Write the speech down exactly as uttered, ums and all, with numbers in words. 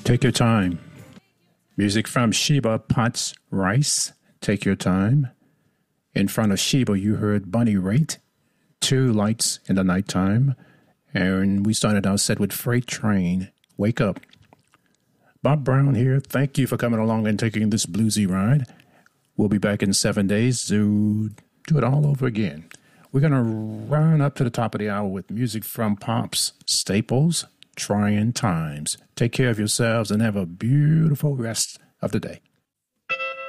Take your time. Music from Sheba Potts Rice, Take Your Time. In front of Sheba, you heard Bunny Raitt, Two Lights in the Nighttime. And we started our set with Freight Train, Wake Up. Bob Brown here. Thank you for coming along and taking this bluesy ride. We'll be back in seven days to do it all over again. We're going to run up to the top of the hour with music from Pops Staples, Trying Times. Take care of yourselves and have a beautiful rest of the day.